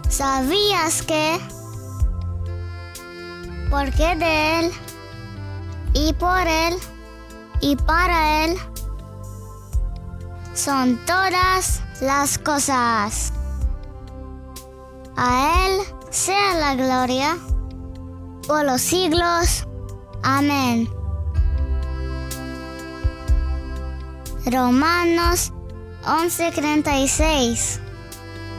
¿Sabías que? Porque de Él, y por Él, y para Él, son todas las cosas. A Él sea la gloria por los siglos. Amén. Romanos 11:36.